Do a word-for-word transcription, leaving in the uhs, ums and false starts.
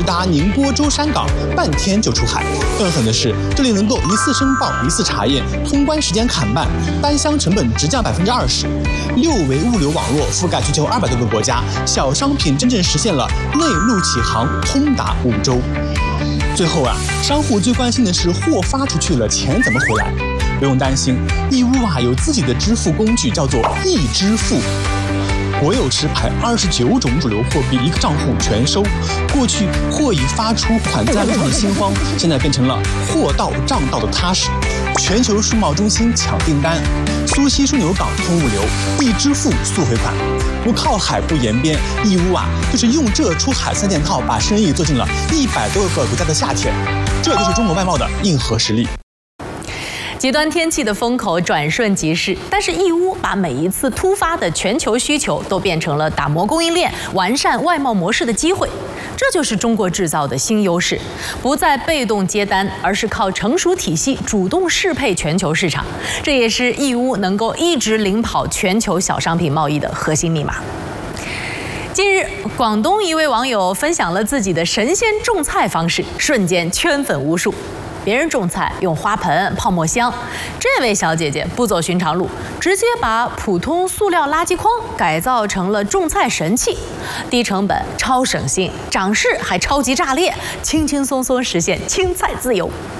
达宁波舟山港，半天就出海。更狠的是，这里能够一次申报、一次查验，通关时间砍半，单箱成本直降百分之二十。六维物流网络覆盖全球二百多个国家，小商品真正实现了内陆起航，通达五洲。最后啊，商户最关心的是货发出去了，钱怎么回来？不用担心，义乌啊有自己的支付工具，叫做易支付。国有持牌二十九种主流货币，一个账户全收。过去货已发出，款在路上的心慌，现在变成了货到账到的踏实。全球数贸中心抢订单，苏西枢纽港通物流，易支付速回款。不靠海不沿边，义乌啊就是用这出海三件套，把生意做进了一百多个国家的夏天。这就是中国外贸的硬核实力。 极端天气的风口转瞬即逝，但是义乌把每一次突发的全球需求都变成了打磨供应链、完善外贸模式的机会。这就是中国制造的新优势，不再被动接单，而是靠成熟体系主动适配全球市场。这也是义乌能够一直领跑全球小商品贸易的核心密码。近日，广东一位网友分享了自己的神仙种菜方式，瞬间圈粉无数。别人种菜用花盆、泡沫箱，这位小姐姐不走寻常路，直接把普通塑料垃圾筐改造成了种菜神器，低成本、超省心，长势还超级炸裂，轻轻松松实现青菜自由。